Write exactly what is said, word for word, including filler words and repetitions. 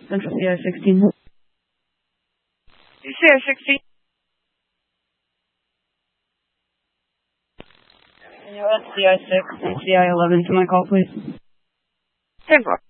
Central C I sixteen. C I sixteen. Can you add C I six and C I eleven to my call, please? ten four.